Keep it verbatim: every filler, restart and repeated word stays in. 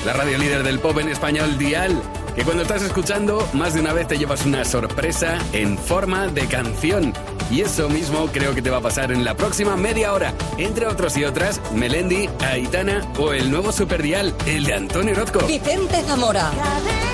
la radio líder del pop en español, Dial, que cuando estás escuchando, más de una vez te llevas una sorpresa en forma de canción. Y eso mismo creo que te va a pasar en la próxima media hora. Entre otros y otras, Melendi, Aitana o el nuevo Superdial, el de Antonio Orozco. Vicente Zamora.